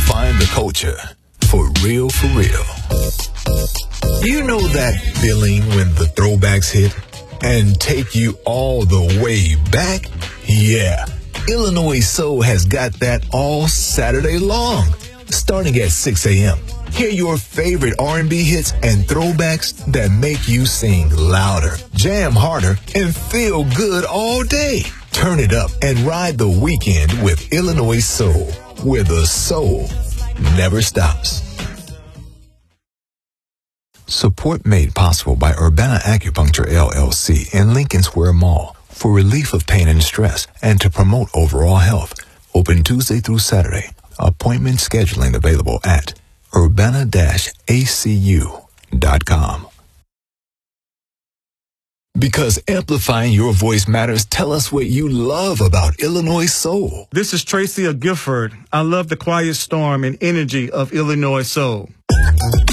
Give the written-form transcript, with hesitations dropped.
Amplifying the culture. For real, for real. You know that feeling when the throwbacks hit and take you all the way back? Yeah. Illinois Soul has got that all Saturday long, starting at 6 a.m. Hear your favorite R&B hits and throwbacks that make you sing louder, jam harder, and feel good all day. Turn it up and ride the weekend with Illinois Soul, where the soul never stops. Support made possible by Urbana Acupuncture LLC in Lincoln Square Mall for relief of pain and stress and to promote overall health. Open Tuesday through Saturday. Appointment scheduling available at urbana-acu.com. Because amplifying your voice matters, tell us what you love about Illinois Soul. This is Tracy of Gifford. I love the quiet storm and energy of Illinois Soul.